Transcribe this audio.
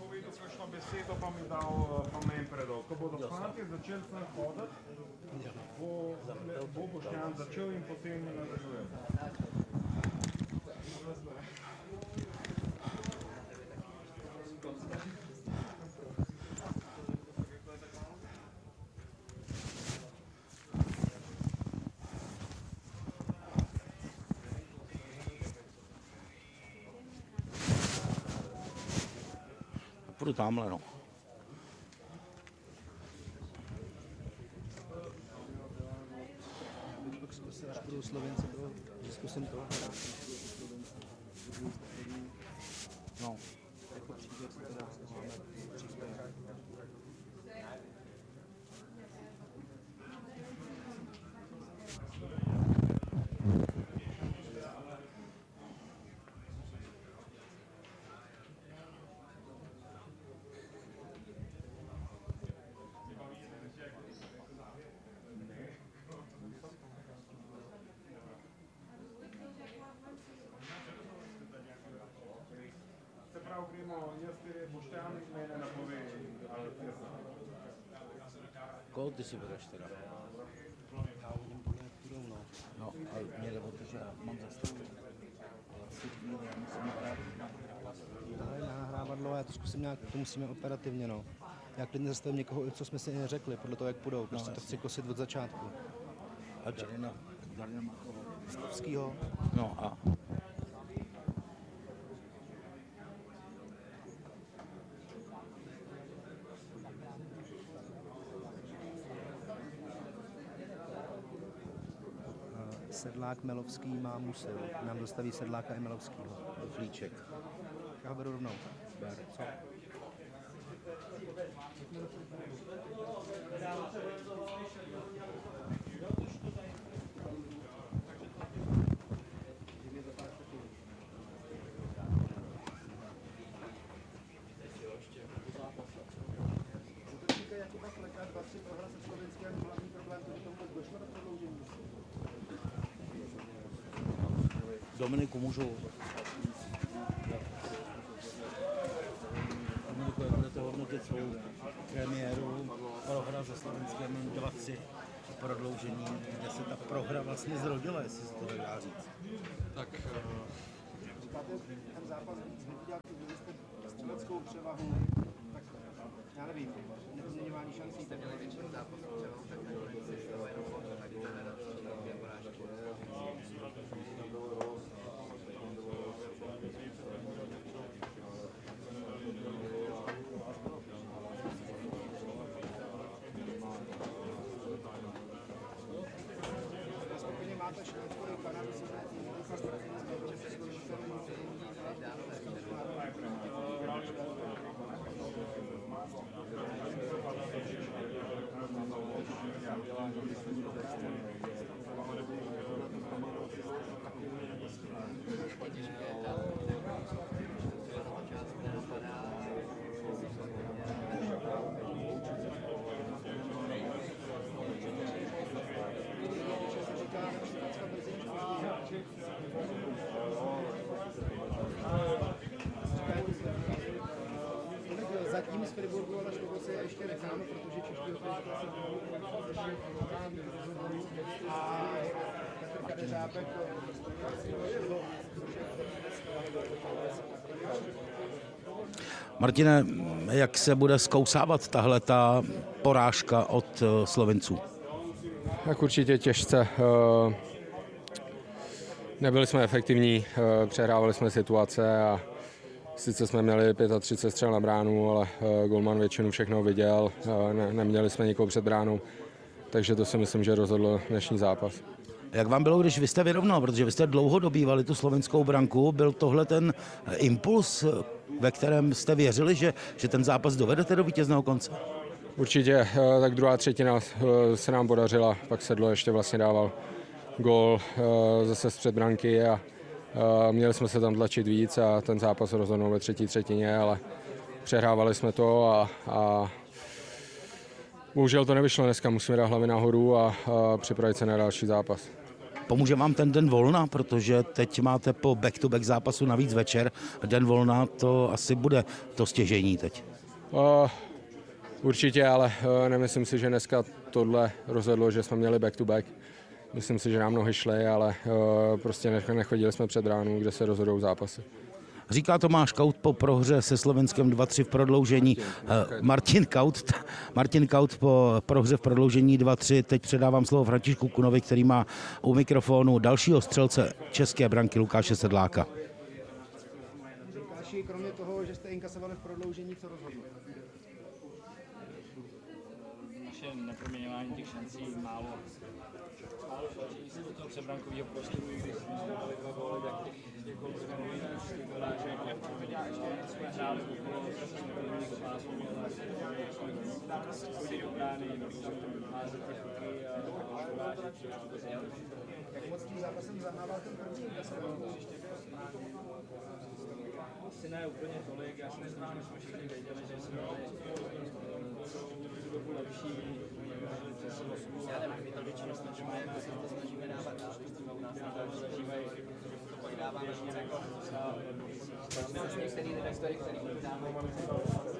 povedal kakšno besedo, pa mi dal pa meni predal. Ko bodo fantje začeli sem hoditi, bo Boštjan začel in potem nadaljuje. Půjdu tamhle, no. Až budou Slovenci, že zkusím to. No. Jako příběh se teda máme příspěvek. Koho ty si bereš teda? Já uvidím podle jak půjdou, no. No, ale mě jde o to, že já mám zastavu. Ale si chvíli, já musím Ale na nahrávadlo, já to zkusím nějak, to musíme operativně, no. Já klidně zastavím někoho, co jsme si neřekli, podle toho, jak půjdou. Prostě to chci kosit od začátku. A Darina má koho? Stavskýho. No a? Sedlák, Melovský, má Musil. Nám dostaví Sedláka i Melovskýho. Flíček. Já ho beru rovnou. Ber. Co? Dominiku, můžu... Dominiku, jak budete hodnotit svou premiéru, prohra za Slovenském 2-3 prodloužení, kde se ta prohra vlastně zrodila, jestli se to dá říct. Tak Říkáte, ten zápas víc udělat tu střeleckou převahu, tak já nevím, nezměňování šancí. Jste měli většinu zápasů převahu, tak nakonec se stalo jenom o to, tak to nedošlo dvě porážky. Máte Švédsko i Kanadu, zatím z Friburgu, ale škoda se ještě necháme, protože čeští a Petr Kadeřábek Martine, jak se bude zkousávat tahle ta porážka od Slovinců? Tak určitě těžce. Nebyli jsme efektivní, přehrávali jsme situace a sice jsme měli 35 střel na bránu, ale golman většinu všechno viděl, neměli jsme nikoho před bránou, takže to si myslím, že rozhodl dnešní zápas. Jak vám bylo, když vy jste vyrovnal, protože vy jste dlouho dobývali tu slovenskou branku, byl tohle ten impuls, ve kterém jste věřili, že ten zápas dovedete do vítězného konce? Určitě, tak druhá třetina se nám podařila, pak Sedlo ještě vlastně dával gól zase z předbranky a měli jsme se tam tlačit víc a ten zápas rozhodnul ve třetí třetině, ale přehrávali jsme to a bohužel to nevyšlo dneska, musíme dát hlavy nahoru a připravit se na další zápas. Pomůže vám ten den volna, protože teď máte po back-to-back zápasu navíc večer. Den volna, to asi bude to stěžejní teď. Určitě, ale nemyslím si, že dneska tohle rozhodlo, že jsme měli back-to-back. Myslím si, že nám nohy šly, ale prostě nechodili jsme před ránu, kde se rozhodou zápasy. Říká Tomáš Kaut po prohře se Slovenskem 2-3 v prodloužení. Martin Kaut po prohře v prodloužení 2-3. Teď předávám slovo Františku Kunovi, který má u mikrofonu dalšího střelce české branky Lukáše Sedláka. Lukáši, kromě toho, že jste inkasovali v prodloužení, co rozhodlo? Naše neproměňování těch šancí málo šancí se do toho předbrankového prostoru, i když jsme dali 2 góly, tak těch gólů jsme mohli víc, vypadá, že jsme hráli okolo prvních pásů, chodí do brány, házet ty chuky a uvážet. Jak moc tím zápasem zamával ten první inkasoval? Asi ne úplně tolik, já si myslím, že jsme všichni věděli, že jsme tu dobu lepší, přes 8. Já nevím, my to většinou snažíme dávat, u nás na to snažíme, to pak dáváme některý redaktory, který dávají